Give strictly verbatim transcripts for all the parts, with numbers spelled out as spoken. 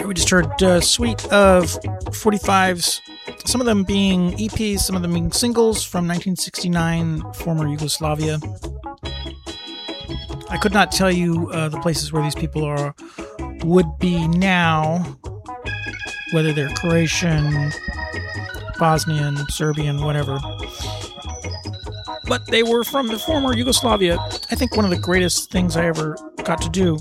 We just heard a suite of forty-fives, some of them being E Ps, some of them being singles from nineteen sixty-nine, former Yugoslavia. I could not tell you uh, the places where these people are would be now, whether they're Croatian, Bosnian, Serbian, whatever. But they were from the former Yugoslavia. I think one of the greatest things I ever got to do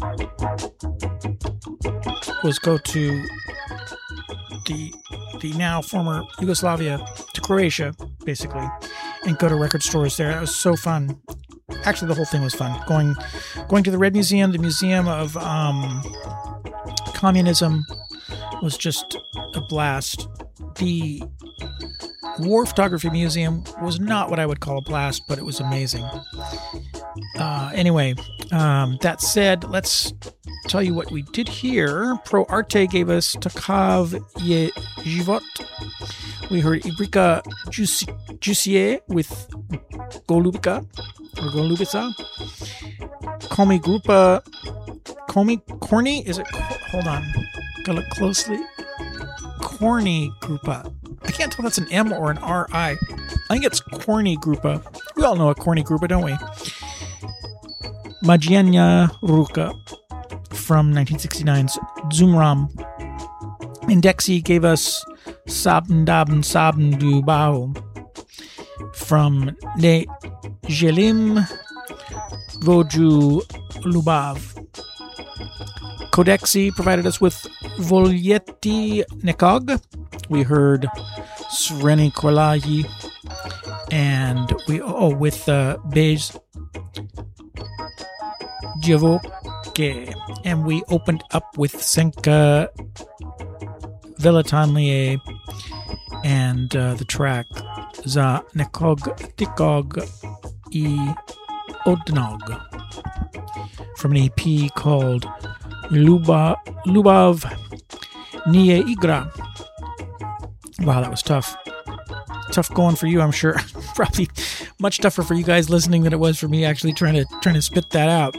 was go to the the now former Yugoslavia, to Croatia, basically, and go to record stores there. It was so fun. Actually, the whole thing was fun. Going going to the Red Museum, the Museum of um, Communism, was just a blast. The War Photography Museum was not what I would call a blast, but it was amazing. Uh, anyway, um, that said, let's tell you what we did here. Pro Arte gave us Takav Ye Život. We heard Ibrika Jussier with Golubika, or Golubica. Komi Grupa, Komi, Corny? Is it, hold on, gotta look closely. Corny Grupa. I can't tell if that's an M or an R I. I think it's Corny Grupa. We all know a Corny Grupa, don't we? Magienia Ruka from nineteen sixty-nine's Zumram. Indexi gave us Sabn Dabn Sabn Du Bao from Ne Jelim Voju Lubav. Codexi provided us with Volyeti Nekog. We heard Sreni Kolayi, and we oh with uh, Bez Javoke, and we opened up with Senka Velatanlie and uh, the track Za Nekog Tikog I Odnog from an E P called Luba Lubav Nie Igra. Wow, that was tough. Tough going for you, I'm sure. Probably much tougher for you guys listening than it was for me actually trying to trying to spit that out.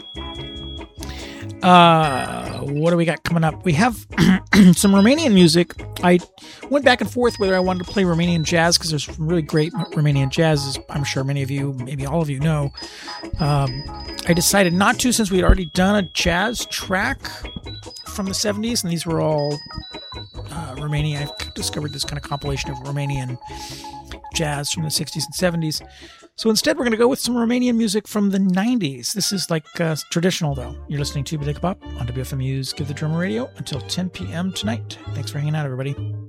Uh, what do we got coming up? We have some Romanian music. I went back and forth whether I wanted to play Romanian jazz because there's some really great Romanian jazz, as I'm sure many of you, maybe all of you know. Um, I decided not to since we had already done a jazz track from the seventies, and these were all uh, Romanian. I've discovered this kind of compilation of Romanian jazz from the sixties and seventies. So instead, we're going to go with some Romanian music from the nineties. This is like uh, traditional, though. You're listening to Bodega Pop on W F M U's Give the Drummer Radio until ten p.m. tonight. Thanks for hanging out, everybody.